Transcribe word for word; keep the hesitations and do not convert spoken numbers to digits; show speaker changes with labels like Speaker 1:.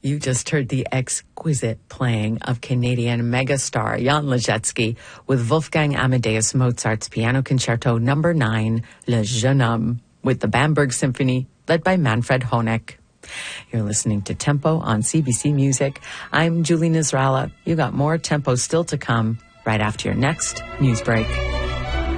Speaker 1: You just heard the exquisite playing of Canadian megastar Jan Ležecky with Wolfgang Amadeus Mozart's Piano Concerto Number nine, Le Jeune Homme, with the Bamberg Symphony, led by Manfred Honeck. You're listening to Tempo on C B C Music. I'm Julie Nisralla. You got more Tempo still to come right after your next news break.